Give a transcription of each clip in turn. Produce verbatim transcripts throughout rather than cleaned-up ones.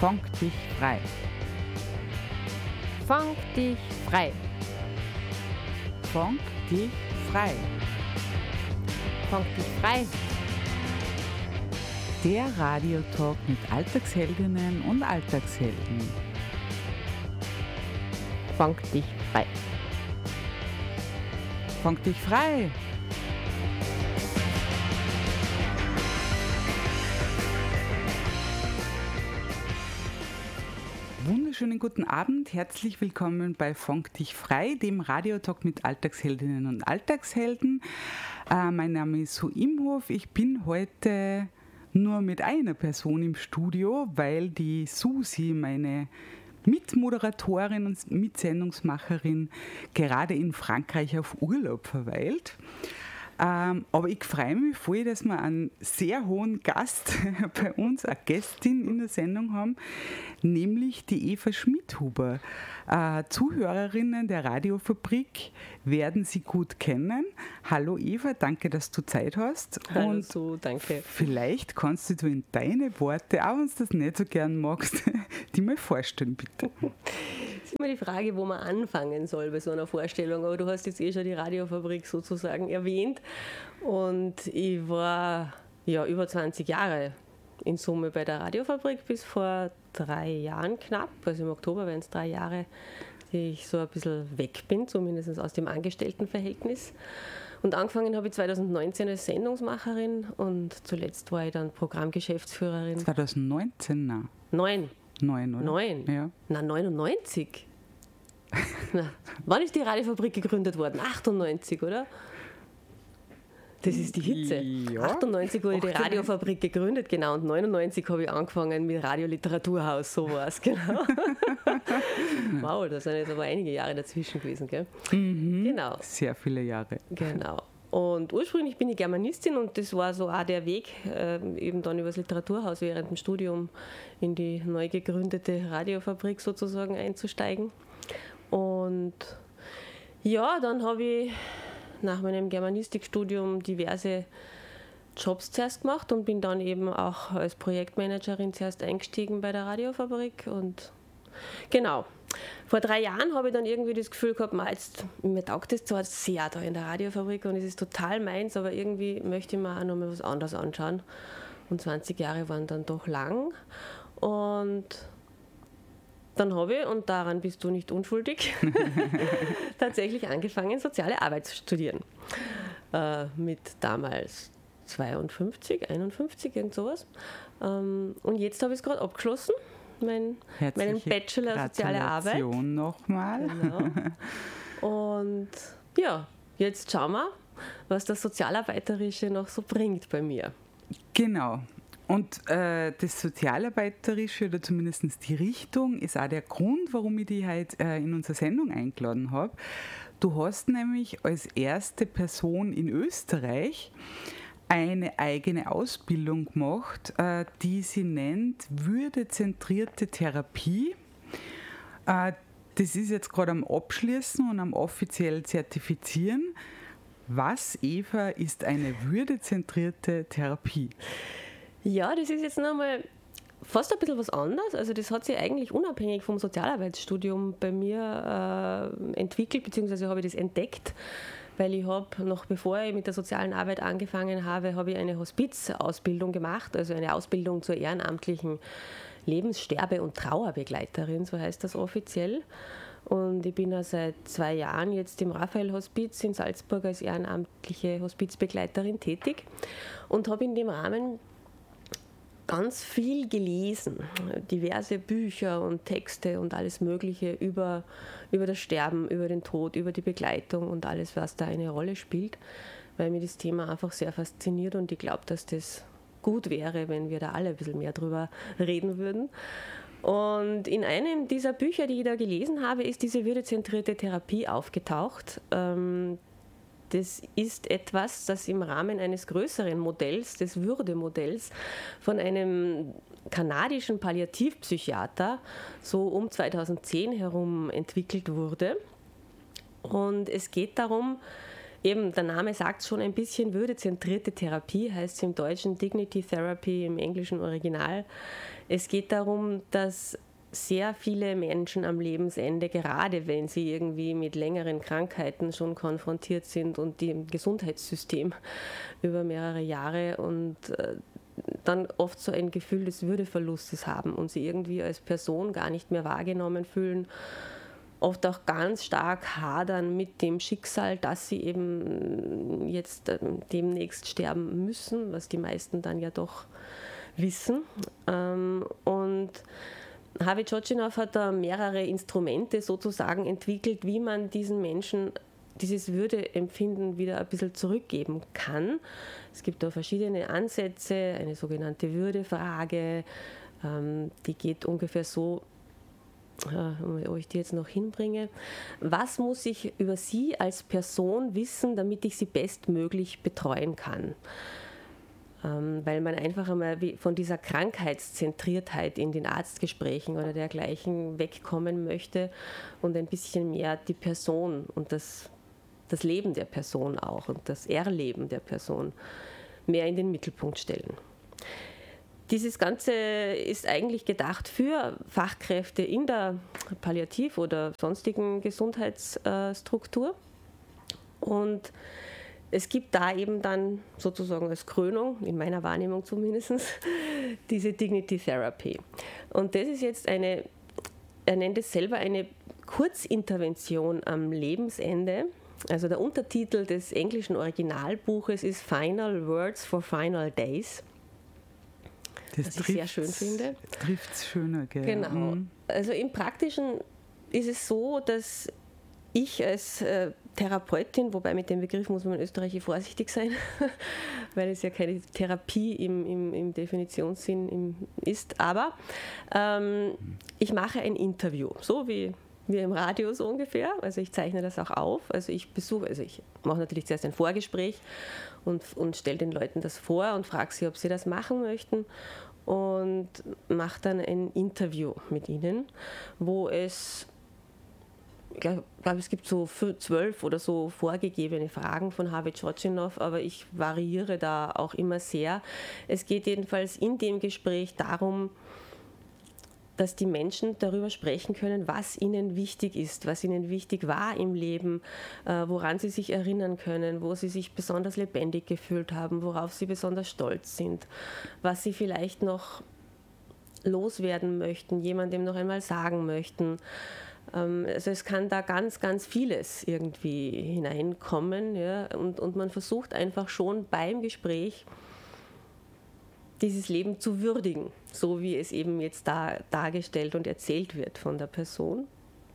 Funk dich frei. Funk dich frei. Funk dich frei. Funk dich frei. Der Radiotalk mit Alltagsheldinnen und Alltagshelden. Funk dich frei. Funk dich frei. Wunderschönen guten Abend, herzlich willkommen bei Funk dich frei, dem Radiotalk mit Alltagsheldinnen und Alltagshelden. Äh, mein Name ist Sue Imhof, ich bin heute nur mit einer Person im Studio, weil die Susi, meine Mitmoderatorin und Mitsendungsmacherin, gerade in Frankreich auf Urlaub verweilt. Ähm, aber ich freue mich voll, dass wir einen sehr hohen Gast bei uns, eine Gästin in der Sendung haben, nämlich die Eva Schmidhuber. Äh, Zuhörerinnen der Radiofabrik werden Sie gut kennen. Hallo Eva, danke, dass du Zeit hast. Hallo und so, danke. Vielleicht kannst du in deine Worte, auch wenn du das nicht so gern magst, die mal vorstellen, bitte. Es ist immer die Frage, wo man anfangen soll bei so einer Vorstellung, aber du hast jetzt eh schon die Radiofabrik sozusagen erwähnt und ich war ja über zwanzig Jahre in Summe bei der Radiofabrik bis vor drei Jahren knapp, also im Oktober wären es drei Jahre, die ich so ein bisschen weg bin, zumindest aus dem Angestelltenverhältnis. Und angefangen habe ich zwanzig neunzehn als Sendungsmacherin und zuletzt war ich dann Programmgeschäftsführerin. zwanzig neunzehn, nein. Neun. Neun, oder? Neun? Ja. Na, neunundneunzig. Na, wann ist die Radiofabrik gegründet worden? achtundneunzig, oder? Das ist die Hitze. Ja. achtundneunzig wurde die Radiofabrik gegründet, genau, und neunundneunzig habe ich angefangen mit Radioliteraturhaus, so war es, genau. Wow, da sind jetzt aber einige Jahre dazwischen gewesen, gell? Mhm. Genau. Sehr viele Jahre. Genau. Und ursprünglich bin ich Germanistin und das war so auch der Weg, äh, eben dann über das Literaturhaus während dem Studium in die neu gegründete Radiofabrik sozusagen einzusteigen. Und ja, dann habe ich nach meinem Germanistikstudium diverse Jobs zuerst gemacht und bin dann eben auch als Projektmanagerin zuerst eingestiegen bei der Radiofabrik. Und genau. Vor drei Jahren habe ich dann irgendwie das Gefühl gehabt, jetzt, mir taugt das zwar sehr da in der Radiofabrik und es ist total meins, aber irgendwie möchte ich mir auch noch mal was anderes anschauen. Und zwanzig Jahre waren dann doch lang. Und dann habe ich, und daran bist du nicht unschuldig, tatsächlich angefangen, soziale Arbeit zu studieren. Äh, mit damals zweiundfünfzig, einundfünfzig, irgend sowas. Ähm, und jetzt habe ich es gerade abgeschlossen. Mein, meinen Bachelor Soziale Arbeit. Nochmal. Genau. Und ja, jetzt schauen wir, was das Sozialarbeiterische noch so bringt bei mir. Genau. Und äh, das Sozialarbeiterische, oder zumindest die Richtung, ist auch der Grund, warum ich dich heute äh, in unsere Sendung eingeladen habe. Du hast nämlich als erste Person in Österreich eine eigene Ausbildung gemacht, äh, die sie nennt würdezentrierte Therapie. Äh, das ist jetzt gerade am Abschließen und am offiziell Zertifizieren. Was, Eva, ist eine würdezentrierte Therapie? Ja, das ist jetzt nochmal fast ein bisschen was anderes. Also das hat sich eigentlich unabhängig vom Sozialarbeitsstudium bei mir äh, entwickelt, beziehungsweise habe ich das entdeckt. Weil ich habe, noch bevor ich mit der sozialen Arbeit angefangen habe, habe ich eine Hospizausbildung gemacht, also eine Ausbildung zur ehrenamtlichen Lebenssterbe- und Trauerbegleiterin, so heißt das offiziell. Und ich bin ja seit zwei Jahren jetzt im Raphael-Hospiz in Salzburg als ehrenamtliche Hospizbegleiterin tätig und habe in dem Rahmen ganz viel gelesen, diverse Bücher und Texte und alles Mögliche über, über das Sterben, über den Tod, über die Begleitung und alles, was da eine Rolle spielt, weil mir das Thema einfach sehr fasziniert und ich glaube, dass das gut wäre, wenn wir da alle ein bisschen mehr drüber reden würden. Und in einem dieser Bücher, die ich da gelesen habe, ist diese würdezentrierte Therapie aufgetaucht. Das ist etwas, das im Rahmen eines größeren Modells, des Würdemodells, von einem kanadischen Palliativpsychiater so um zweitausendzehn herum entwickelt wurde. Und es geht darum, eben, der Name sagt schon ein bisschen, würdezentrierte Therapie, heißt es im Deutschen Dignity Therapy, im englischen Original. Es geht darum, dass sehr viele Menschen am Lebensende, gerade wenn sie irgendwie mit längeren Krankheiten schon konfrontiert sind und dem Gesundheitssystem über mehrere Jahre und äh, dann oft so ein Gefühl des Würdeverlustes haben und sie irgendwie als Person gar nicht mehr wahrgenommen fühlen, oft auch ganz stark hadern mit dem Schicksal, dass sie eben jetzt äh, demnächst sterben müssen, was die meisten dann ja doch wissen. Ähm, und Harvey Tschotschinow hat da mehrere Instrumente sozusagen entwickelt, wie man diesen Menschen dieses Würdeempfinden wieder ein bisschen zurückgeben kann. Es gibt da verschiedene Ansätze, eine sogenannte Würdefrage, ähm, die geht ungefähr so, äh, ob ich die jetzt noch hinbringe. Was muss ich über Sie als Person wissen, damit ich Sie bestmöglich betreuen kann? Weil man einfach einmal von dieser Krankheitszentriertheit in den Arztgesprächen oder dergleichen wegkommen möchte und ein bisschen mehr die Person und das, das Leben der Person auch und das Erleben der Person mehr in den Mittelpunkt stellen. Dieses Ganze ist eigentlich gedacht für Fachkräfte in der Palliativ- oder sonstigen Gesundheitsstruktur und es gibt da eben dann sozusagen als Krönung, in meiner Wahrnehmung zumindest, diese Dignity Therapy. Und das ist jetzt eine, er nennt es selber eine Kurzintervention am Lebensende. Also der Untertitel des englischen Originalbuches ist Final Words for Final Days. Das was ich sehr schön finde. Trifft es schöner, gell? Genau. Mhm. Also im Praktischen ist es so, dass ich als äh, Therapeutin, wobei mit dem Begriff muss man in Österreich vorsichtig sein, weil es ja keine Therapie im, im, im Definitionssinn im, ist, aber ähm, ich mache ein Interview, so wie wir im Radio so ungefähr, also ich zeichne das auch auf, also ich besuche, also ich mache natürlich zuerst ein Vorgespräch und, und stelle den Leuten das vor und frage sie, ob sie das machen möchten und mache dann ein Interview mit ihnen, wo es Ich glaube, es gibt so zwölf oder so vorgegebene Fragen von Harvey Tschotschinow, aber ich variiere da auch immer sehr. Es geht jedenfalls in dem Gespräch darum, dass die Menschen darüber sprechen können, was ihnen wichtig ist, was ihnen wichtig war im Leben, äh, woran sie sich erinnern können, wo sie sich besonders lebendig gefühlt haben, worauf sie besonders stolz sind, was sie vielleicht noch loswerden möchten, jemandem noch einmal sagen möchten. Also es kann da ganz, ganz vieles irgendwie hineinkommen, ja, und, und man versucht einfach schon beim Gespräch dieses Leben zu würdigen, so wie es eben jetzt da dargestellt und erzählt wird von der Person.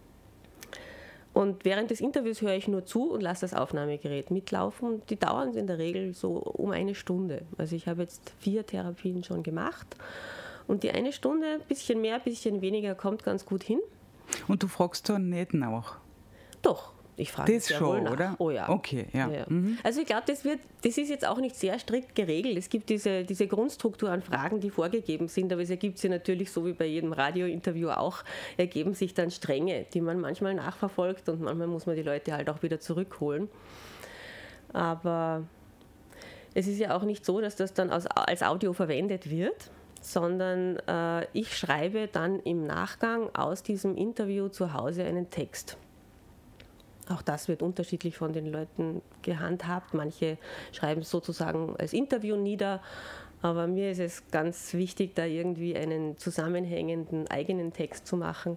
Und während des Interviews höre ich nur zu und lasse das Aufnahmegerät mitlaufen. Die dauern in der Regel so um eine Stunde. Also ich habe jetzt vier Therapien schon gemacht und die eine Stunde, ein bisschen mehr, ein bisschen weniger, kommt ganz gut hin. Und du fragst dann nicht nach? Doch, ich frage das sehr schon, wohl nach. Oder? Oh ja. Okay, ja. ja. Mhm. Also ich glaube, das wird, das ist jetzt auch nicht sehr strikt geregelt. Es gibt diese, diese Grundstruktur an Fragen, die vorgegeben sind, aber es ergibt sich natürlich, so wie bei jedem Radiointerview auch, ergeben sich dann Stränge, die man manchmal nachverfolgt und manchmal muss man die Leute halt auch wieder zurückholen. Aber es ist ja auch nicht so, dass das dann als, als Audio verwendet wird, sondern äh, ich schreibe dann im Nachgang aus diesem Interview zu Hause einen Text. Auch das wird unterschiedlich von den Leuten gehandhabt. Manche schreiben es sozusagen als Interview nieder, aber mir ist es ganz wichtig, da irgendwie einen zusammenhängenden eigenen Text zu machen,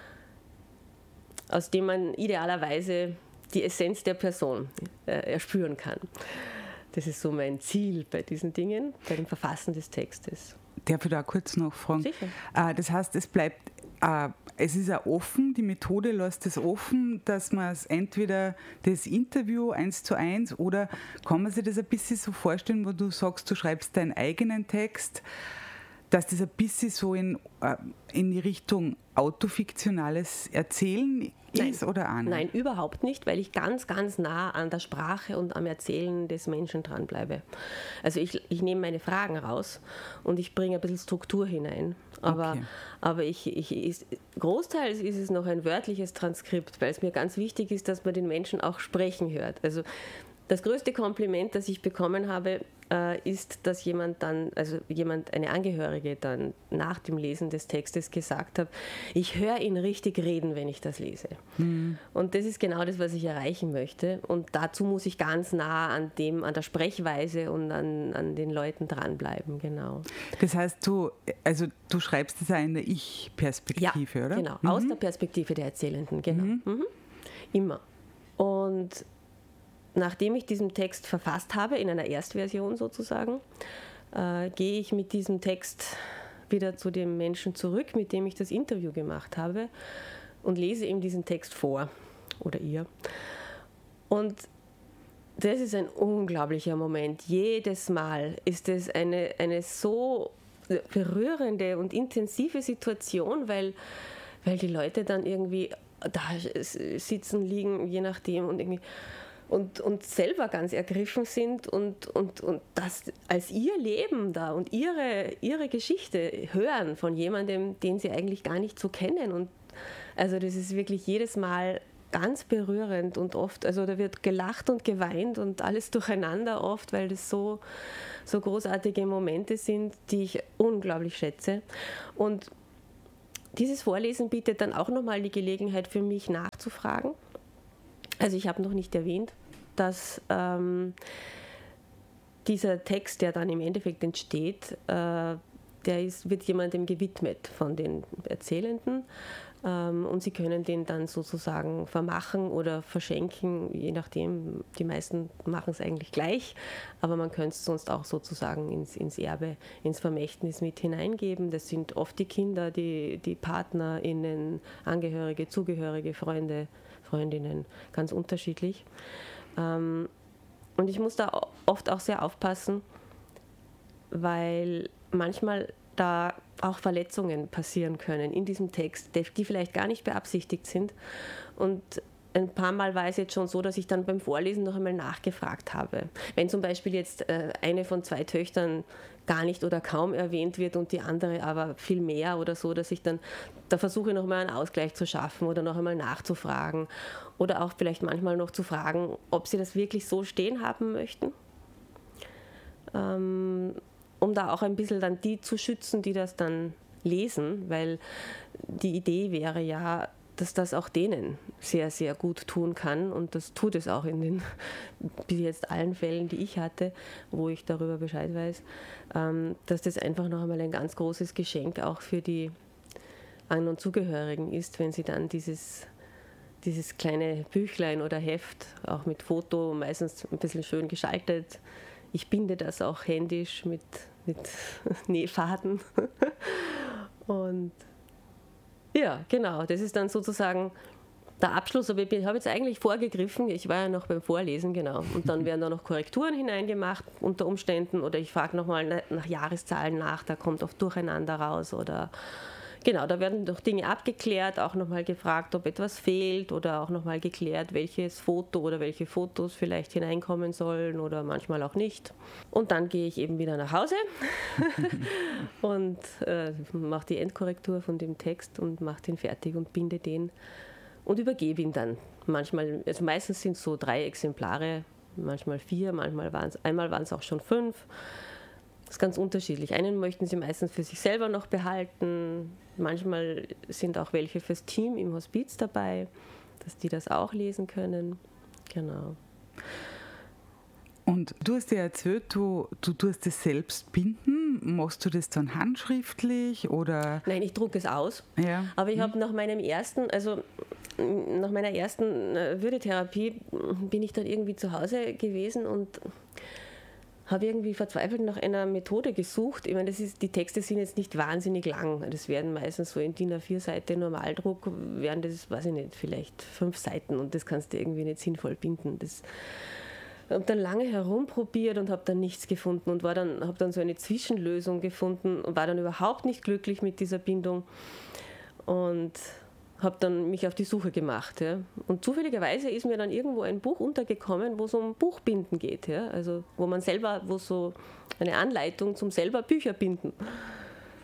aus dem man idealerweise die Essenz der Person äh, erspüren kann. Das ist so mein Ziel bei diesen Dingen, bei dem Verfassen des Textes. Darf ich da kurz nachfragen? Sicher. Das heißt, es bleibt, es ist auch offen, die Methode lässt es offen, dass man es entweder das Interview eins zu eins oder kann man sich das ein bisschen so vorstellen, wo du sagst, du schreibst deinen eigenen Text, dass das ein bisschen so in, in die Richtung autofiktionales Erzählen ist Nein. oder auch nicht? Nein, überhaupt nicht, weil ich ganz, ganz nah an der Sprache und am Erzählen des Menschen dranbleibe. Also ich, ich nehme meine Fragen raus und ich bringe ein bisschen Struktur hinein. Aber, okay. aber ich, ich ist, großteils ist es noch ein wörtliches Transkript, weil es mir ganz wichtig ist, dass man den Menschen auch sprechen hört. Also das größte Kompliment, das ich bekommen habe, äh, ist, dass jemand dann, also jemand, eine Angehörige dann nach dem Lesen des Textes gesagt hat, ich höre ihn richtig reden, wenn ich das lese. Mhm. Und das ist genau das, was ich erreichen möchte. Und dazu muss ich ganz nah an dem, an der Sprechweise und an, an den Leuten dranbleiben, genau. Das heißt, du, also du schreibst es ja in der Ich-Perspektive, ja, oder? Genau, mhm. aus der Perspektive der Erzählenden, genau. Mhm. Mhm. Immer. Und nachdem ich diesen Text verfasst habe, in einer Erstversion sozusagen, äh, gehe ich mit diesem Text wieder zu dem Menschen zurück, mit dem ich das Interview gemacht habe und lese ihm diesen Text vor oder ihr. Und das ist ein unglaublicher Moment. Jedes Mal ist es eine, eine so berührende und intensive Situation, weil, weil die Leute dann irgendwie da sitzen, liegen, je nachdem und irgendwie Und, und selber ganz ergriffen sind und, und, und das als ihr Leben da und ihre, ihre Geschichte hören von jemandem, den sie eigentlich gar nicht so kennen. Und also das ist wirklich jedes Mal ganz berührend und oft, also da wird gelacht und geweint und alles durcheinander oft, weil das so, so großartige Momente sind, die ich unglaublich schätze. Und dieses Vorlesen bietet dann auch nochmal die Gelegenheit für mich nachzufragen. Also ich habe noch nicht erwähnt, dass ähm, dieser Text, der dann im Endeffekt entsteht, äh, der ist, wird jemandem gewidmet von den Erzählenden ähm, und sie können den dann sozusagen vermachen oder verschenken, je nachdem, die meisten machen es eigentlich gleich, aber man könnte es sonst auch sozusagen ins, ins Erbe, ins Vermächtnis mit hineingeben. Das sind oft die Kinder, die, die PartnerInnen, Angehörige, Zugehörige, Freunde, Freundinnen, ganz unterschiedlich. Ähm, und ich muss da oft auch sehr aufpassen, weil manchmal da auch Verletzungen passieren können in diesem Text, die vielleicht gar nicht beabsichtigt sind. Und ein paar Mal war es jetzt schon so, dass ich dann beim Vorlesen noch einmal nachgefragt habe. Wenn zum Beispiel jetzt äh, eine von zwei Töchtern gar nicht oder kaum erwähnt wird und die andere aber viel mehr oder so, dass ich dann, da versuche noch mal einen Ausgleich zu schaffen oder noch einmal nachzufragen oder auch vielleicht manchmal noch zu fragen, ob sie das wirklich so stehen haben möchten, ähm, um da auch ein bisschen dann die zu schützen, die das dann lesen, weil die Idee wäre ja, dass das auch denen sehr, sehr gut tun kann und das tut es auch in den bis jetzt allen Fällen, die ich hatte, wo ich darüber Bescheid weiß, ähm, dass das einfach noch einmal ein ganz großes Geschenk auch für die An- und Zugehörigen ist, wenn sie dann dieses, dieses kleine Büchlein oder Heft, auch mit Foto, meistens ein bisschen schön geschaltet, ich binde das auch händisch mit, mit Nähfaden und ja, genau, das ist dann sozusagen der Abschluss, aber ich habe jetzt eigentlich vorgegriffen, ich war ja noch beim Vorlesen, genau, und dann werden da noch Korrekturen hineingemacht unter Umständen oder ich frage nochmal nach Jahreszahlen nach, da kommt oft Durcheinander raus oder genau, da werden doch Dinge abgeklärt, auch nochmal gefragt, ob etwas fehlt oder auch nochmal geklärt, welches Foto oder welche Fotos vielleicht hineinkommen sollen oder manchmal auch nicht. Und dann gehe ich eben wieder nach Hause und äh, mache die Endkorrektur von dem Text und mache den fertig und binde den und übergebe ihn dann. Manchmal, also meistens sind es so drei Exemplare, manchmal vier, manchmal waren es, einmal waren es auch schon fünf. Das ist ganz unterschiedlich. Einen möchten sie meistens für sich selber noch behalten. Manchmal sind auch welche fürs Team im Hospiz dabei, dass die das auch lesen können. Genau. Und du hast ja erzählt, du, du tust es selbst binden. Machst du das dann handschriftlich oder? Nein, ich drucke es aus. Ja. Aber ich habe nach meinem ersten, also nach meiner ersten Würdetherapie bin ich dann irgendwie zu Hause gewesen und habe irgendwie verzweifelt nach einer Methode gesucht. Ich meine, das ist, die Texte sind jetzt nicht wahnsinnig lang. Das werden meistens so in D I N A vier Seite Normaldruck, wären das, weiß ich nicht, vielleicht fünf Seiten und das kannst du irgendwie nicht sinnvoll binden. Das habe dann lange herumprobiert und habe dann nichts gefunden und war dann, habe dann so eine Zwischenlösung gefunden und war dann überhaupt nicht glücklich mit dieser Bindung und habe dann mich auf die Suche gemacht. Ja. Und zufälligerweise ist mir dann irgendwo ein Buch untergekommen, wo es um Buchbinden geht. Ja. Also wo man selber, wo so eine Anleitung zum selber Bücher binden.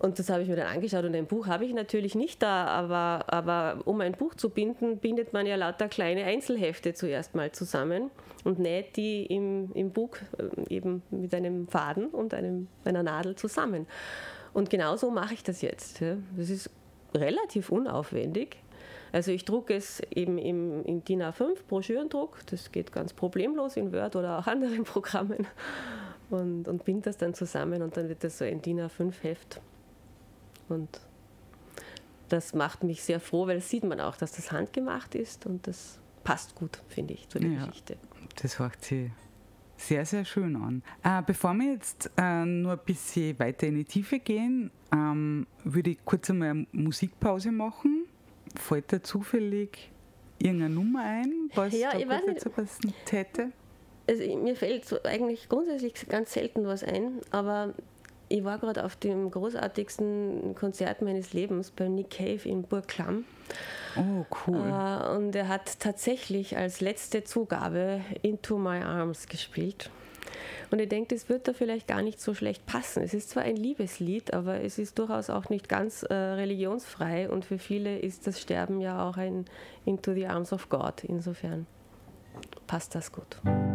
Und das habe ich mir dann angeschaut und ein Buch habe ich natürlich nicht da, aber, aber um ein Buch zu binden, bindet man ja lauter kleine Einzelhefte zuerst mal zusammen und näht die im, im Buch eben mit einem Faden und einem, einer Nadel zusammen. Und genauso mache ich das jetzt. Das ist relativ unaufwendig. Also ich drucke es eben im, im D I N A fünf Broschürendruck, das geht ganz problemlos in Word oder auch anderen Programmen und, und binde das dann zusammen und dann wird das so ein D I N A fünf Heft. Und das macht mich sehr froh, weil das sieht man auch, dass das handgemacht ist und das passt gut, finde ich, zu der ja, Geschichte. Das hört sich sehr, sehr schön an. Äh, bevor wir jetzt äh, nur ein bisschen weiter in die Tiefe gehen, ähm, würde ich kurz einmal eine Musikpause machen. Fällt da zufällig irgendeine Nummer ein, was ja, da ich weiß nicht, passen hätte? Also mir fällt so eigentlich grundsätzlich ganz selten was ein, aber ich war gerade auf dem großartigsten Konzert meines Lebens bei Nick Cave in Burg Klamm. Oh, cool. Äh, und er hat tatsächlich als letzte Zugabe Into My Arms gespielt. Und ich denke, das wird da vielleicht gar nicht so schlecht passen. Es ist zwar ein Liebeslied, aber es ist durchaus auch nicht ganz äh, religionsfrei und für viele ist das Sterben ja auch ein Into the Arms of God. Insofern passt das gut.